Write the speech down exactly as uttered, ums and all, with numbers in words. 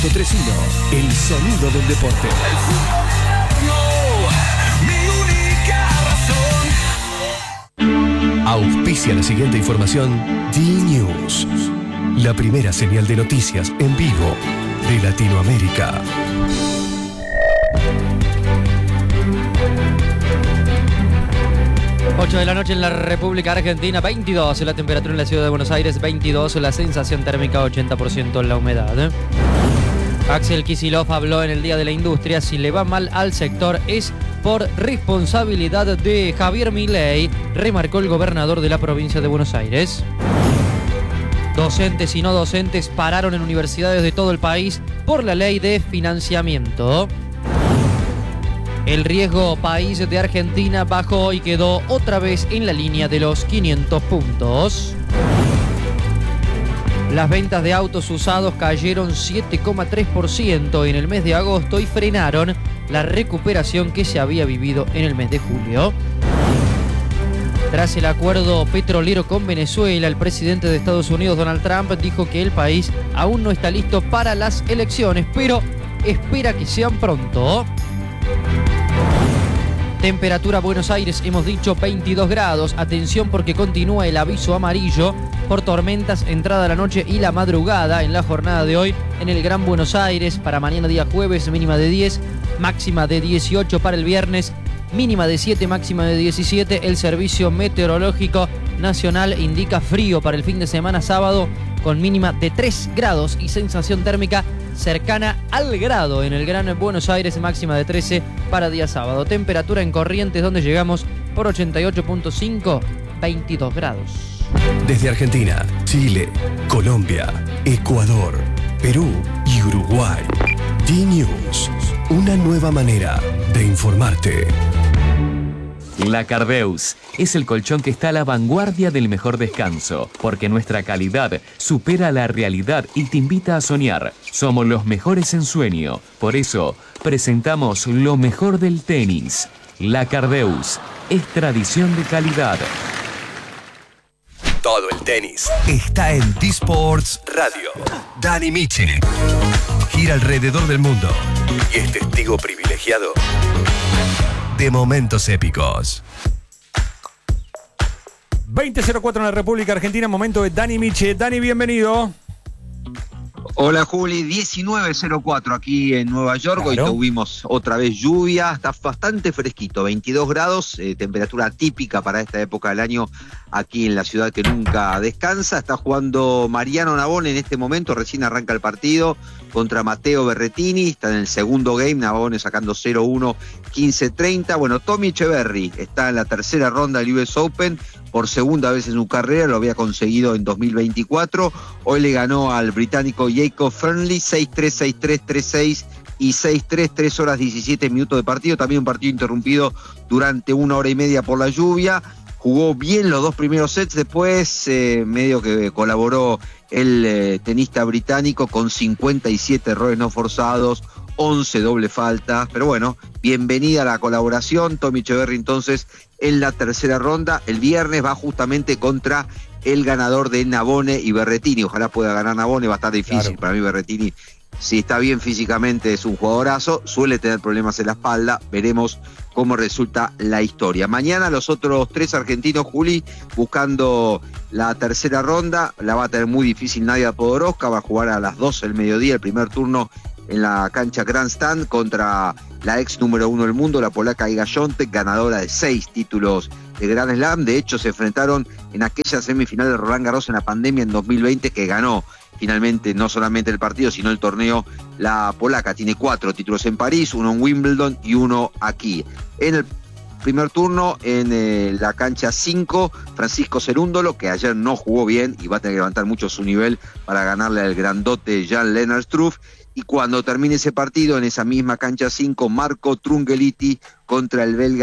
tres uno, el sonido del deporte. El fútbol moderno, mi única razón. Auspicia la siguiente información D-News, la primera señal de noticias en vivo de Latinoamérica. ocho de la noche en la República Argentina, veintidós la temperatura en la ciudad de Buenos Aires, veintidós la sensación térmica, ochenta por ciento la humedad. Axel Kicillof habló en el Día de la Industria. Si le va mal al sector es por responsabilidad de Javier Milei, remarcó el gobernador de la provincia de Buenos Aires. Docentes y no docentes pararon en universidades de todo el país por la ley de financiamiento. El riesgo país de Argentina bajó y quedó otra vez en la línea de los quinientos puntos. Las ventas de autos usados cayeron siete coma tres por ciento en el mes de agosto y frenaron la recuperación que se había vivido en el mes de julio. Tras el acuerdo petrolero con Venezuela, el presidente de Estados Unidos, Donald Trump, dijo que el país aún no está listo para las elecciones, pero espera que sean pronto. Temperatura Buenos Aires, hemos dicho veintidós grados. Atención porque continúa el aviso amarillo por tormentas entrada la noche y la madrugada en la jornada de hoy en el Gran Buenos Aires. Para mañana día jueves, mínima de diez, máxima de dieciocho para el viernes, mínima de siete, máxima de diecisiete. El Servicio Meteorológico Nacional indica frío para el fin de semana sábado con mínima de tres grados y sensación térmica cercana al grado en el Gran Buenos Aires, máxima de trece para día sábado. Temperatura en Corrientes, donde llegamos por ochenta y ocho punto cinco, veintidós grados. Desde Argentina, Chile, Colombia, Ecuador, Perú y Uruguay. D-News, una nueva manera de informarte. La Cardeus es el colchón que está a la vanguardia del mejor descanso, porque nuestra calidad supera la realidad y te invita a soñar. Somos los mejores en sueño, por eso presentamos lo mejor del tenis. La Cardeus es tradición de calidad. Todo el tenis está en D-Sports Radio. Dani Miche gira alrededor del mundo y es testigo privilegiado de momentos épicos. veinte cero cuatro en la República Argentina, momento de Dani Miche. Dani, bienvenido. Hola Juli, diecinueve cero cuatro aquí en Nueva York. Claro. Hoy tuvimos otra vez lluvia, está bastante fresquito, veintidós grados, eh, temperatura típica para esta época del año aquí en la ciudad que nunca descansa. Está jugando Mariano Navone en este momento, recién arranca el partido contra Matteo Berrettini, está en el segundo game, Navone sacando cero uno, quince treinta. Bueno, Tommy Echeverry está en la tercera ronda del U S Open, por segunda vez en su carrera, lo había conseguido en dos mil veinticuatro. Hoy le ganó al británico Jacob Fernley seis tres, seis tres, tres seis y seis tres, tres horas diecisiete minutos de partido. También un partido interrumpido durante una hora y media por la lluvia. Jugó bien los dos primeros sets, después eh, medio que colaboró el eh, tenista británico con cincuenta y siete errores no forzados, once doble faltas, pero bueno, bienvenida a la colaboración. Tommy Echeverry entonces en la tercera ronda, el viernes va justamente contra el ganador de Navone y Berrettini. Ojalá pueda ganar Navone, va a estar difícil, claro. Para mí Berrettini, si está bien físicamente, es un jugadorazo, suele tener problemas en la espalda, veremos cómo resulta la historia. Mañana los otros tres argentinos, Juli, buscando la tercera ronda, la va a tener muy difícil Nadia Podoroska, va a jugar a las doce del mediodía, el primer turno en la cancha Grandstand contra la ex número uno del mundo, la polaca Iga Świątek, ganadora de seis títulos de Grand Slam. De hecho, se enfrentaron en aquella semifinal de Roland Garros en la pandemia en dos mil veinte, que ganó finalmente no solamente el partido, sino el torneo. La polaca tiene cuatro títulos en París, uno en Wimbledon y uno aquí. En el primer turno, en eh, la cancha cinco, Francisco Cerúndolo, que ayer no jugó bien y va a tener que levantar mucho su nivel para ganarle al grandote Jan-Lennard Struff. Y cuando termine ese partido, en esa misma cancha cinco, Marco Trungelliti contra el belga